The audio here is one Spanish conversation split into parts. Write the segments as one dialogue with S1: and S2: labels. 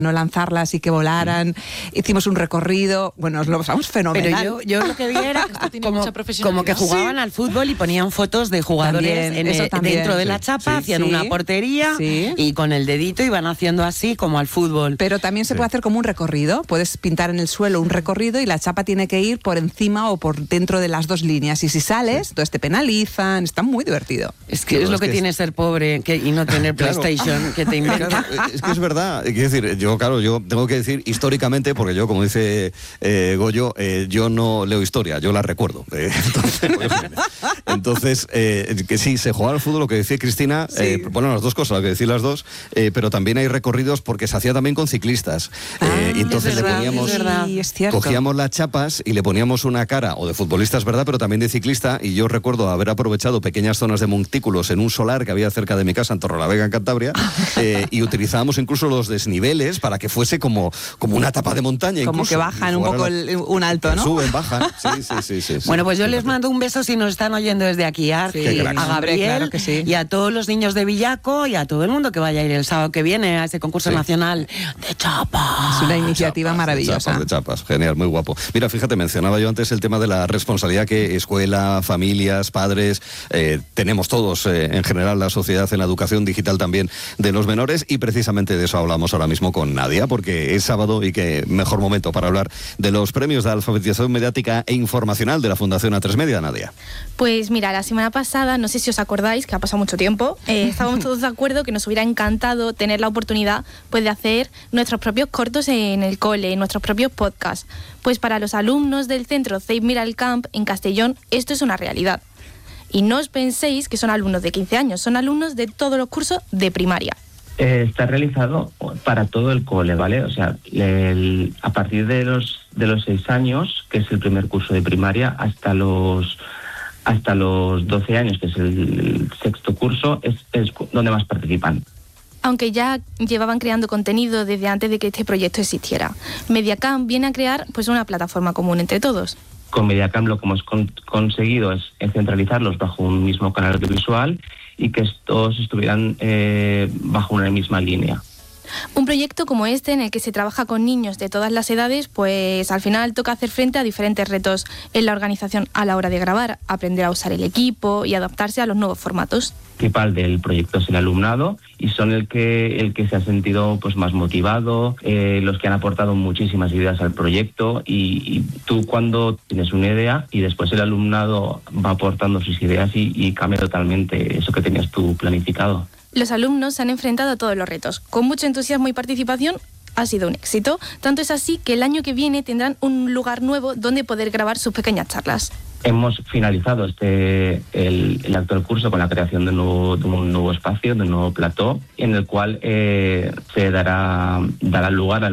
S1: no lanzarlas y que volaran. Hicimos un recorrido, bueno, nos lo pasamos fenomenal.
S2: Pero yo lo que vi era como que jugaban al fútbol y ponían fotos de jugadores dentro de la chapa, hacían una portería y con el dedito iban haciendo así como al fútbol.
S1: Pero también se puede hacer como un recorrido, puedes pintar en el suelo un recorrido y la chapa tiene que ir por encima o por dentro de las dos líneas, y si sales, entonces te penalizan, está muy divertido.
S2: Es que es lo que tiene ser pobre y no tener PlayStation, que te inventan.
S3: Claro, es que es verdad, quiero decir, yo tengo que decir históricamente, porque yo, como dice Goyo, yo no leo historia, yo la recuerdo. Entonces, que sí, se jugaba al fútbol, lo que decía Cristina, bueno, las dos cosas, lo que decía las dos, pero también hay recorridos porque se hacía también con ciclistas. Y entonces le poníamos, cogíamos las chapas y le poníamos una cara, o de futbolista es verdad, pero también de ciclista, y yo recuerdo haber aprovechado pequeñas zonas de montículos en un solar que había cerca de mi casa en Torrelavega, en Cantabria, y utilizábamos incluso los desniveles para que fuese como una etapa de montaña.
S1: Como
S3: incluso,
S1: que bajan un poco un alto, ¿no?
S3: Suben, bajan, sí.
S2: Bueno, pues yo les mando un beso si nos están oyendo desde aquí, a Gabriel, y a todos los niños de Villaco y a todo el mundo que vaya a ir el sábado que viene a ese concurso nacional de chapas.
S1: Es una iniciativa maravillosa.
S3: De chapas, genial, muy guapo. Mira, fíjate, mencionaba yo antes el tema de la responsabilidad que escuela, familias, padres, tenemos todos, en general, la sociedad en la educación digital también de los menores, y precisamente de eso hablamos ahora mismo con Nadia, porque es sábado y qué mejor momento para hablar de los premios de alfabetización mediática e informacional de la Fundación A3 Media, Nadia.
S4: Pues mira, la semana pasada, no sé si os acordáis, que ha pasado mucho tiempo, estábamos todos de acuerdo que nos hubiera encantado tener la oportunidad pues de hacer nuestros propios cortos en el cole, nuestros propios podcasts. Pues para los alumnos del centro Save Miralcamp en Castellón, esto es una realidad. Y no os penséis que son alumnos de 15 años, son alumnos de todos los cursos de primaria.
S5: Está realizado para todo el cole, ¿vale? O sea, a partir de los 6 años, que es el primer curso de primaria, hasta los 12 años, que es el sexto curso, es donde más participan.
S4: Aunque ya llevaban creando contenido desde antes de que este proyecto existiera. Mediacamp viene a crear pues una plataforma común entre todos.
S5: Con Mediacamp lo que hemos conseguido es centralizarlos bajo un mismo canal audiovisual y que todos estuvieran bajo una misma línea.
S4: Un proyecto como este, en el que se trabaja con niños de todas las edades, pues al final toca hacer frente a diferentes retos en la organización a la hora de grabar, aprender a usar el equipo y adaptarse a los nuevos formatos.
S5: El principal del proyecto es el alumnado y son el que se ha sentido pues más motivado, los que han aportado muchísimas ideas al proyecto, y tú cuando tienes una idea y después el alumnado va aportando sus ideas y cambia totalmente eso que tenías tú planificado.
S4: Los alumnos se han enfrentado a todos los retos. Con mucho entusiasmo y participación ha sido un éxito. Tanto es así que el año que viene tendrán un lugar nuevo donde poder grabar sus pequeñas charlas.
S5: Hemos finalizado el actual curso con la creación de un nuevo espacio, de un nuevo plató, en el cual se dará lugar a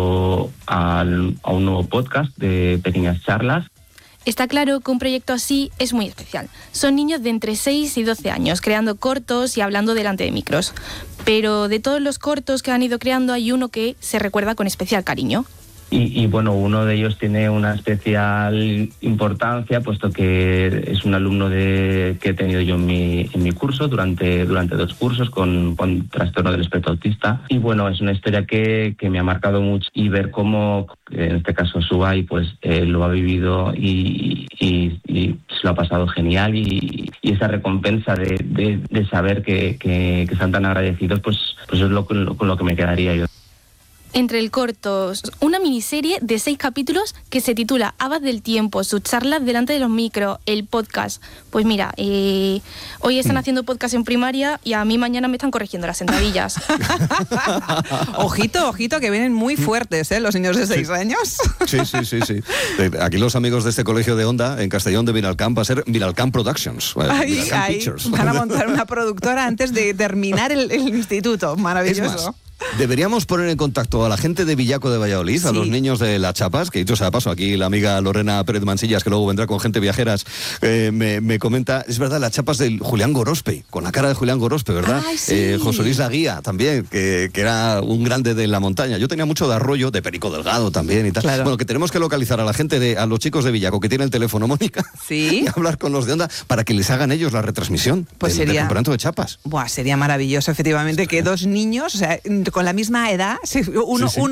S5: un nuevo podcast de pequeñas charlas.
S4: Está claro que un proyecto así es muy especial. Son niños de entre 6 y 12 años, creando cortos y hablando delante de micros. Pero de todos los cortos que han ido creando hay uno que se recuerda con especial cariño.
S5: Y bueno, uno de ellos tiene una especial importancia, puesto que es un alumno que he tenido yo en mi curso durante 2 cursos con trastorno del espectro autista. Y bueno, es una historia que me ha marcado mucho, y ver cómo, en este caso Subay, pues lo ha vivido y se lo ha pasado genial, y esa recompensa de saber que están tan agradecidos, pues es con lo que me quedaría yo.
S4: Entre el corto, una miniserie de 6 capítulos que se titula Habas del Tiempo, sus charlas delante de los micros, el podcast. Pues mira, hoy están haciendo podcast en primaria y a mí mañana me están corrigiendo las sentadillas.
S1: Ojito, que vienen muy fuertes, los niños de 6 años.
S3: Sí. Aquí los amigos de este colegio de Onda, en Castellón de Miralcamp, va a ser Miralcamp Productions.
S1: Ahí van a montar una productora antes de terminar el instituto. Maravilloso.
S3: Es más, deberíamos poner en contacto a la gente de Villaco de Valladolid, a los niños de las chapas, que dicho sea de paso, aquí la amiga Lorena Pérez Mansillas, que luego vendrá con gente viajeras, me comenta, es verdad, las chapas del Julián Gorospe, con la cara de Julián Gorospe, ¿verdad?
S1: Ay, sí.
S3: José Luis Laguía también, que era un grande de la montaña. Yo tenía mucho de Arroyo, de Perico Delgado también y tal.
S1: Claro.
S3: Bueno, que tenemos que localizar a la gente, a los chicos de Villaco, que tiene el teléfono, Mónica, y hablar con los de Onda para que les hagan ellos la retransmisión del campeonato de chapas.
S1: Buah, sería maravilloso, efectivamente, que 2 niños, o sea, con la misma edad, uno